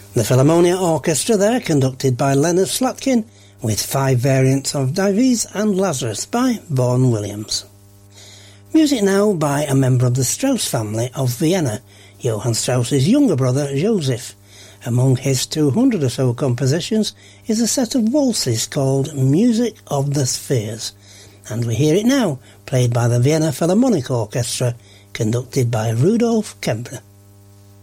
The Philharmonia Orchestra there, conducted by Leonard Slatkin, with 5 variants of Dives and Lazarus by Vaughan Williams. Music now by a member of the Strauss family of Vienna, Johann Strauss's younger brother Joseph. Among his 200 or so compositions is a set of waltzes called Music of the Spheres, and we hear it now, played by the Vienna Philharmonic Orchestra, conducted by Rudolf Kempner.